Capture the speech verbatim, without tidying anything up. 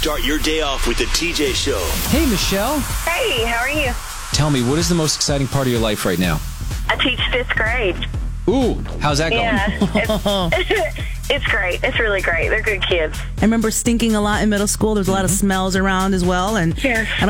Start your day off with the T J Show. Hey, Michelle. Hey, how are you? Tell me, what is the most exciting part of your life right now? I teach fifth grade. Ooh, how's that going? Yeah, it's, it's great. It's really great. They're good kids. I remember stinking a lot in middle school. There's a lot of smells around as well. And Yes. I don't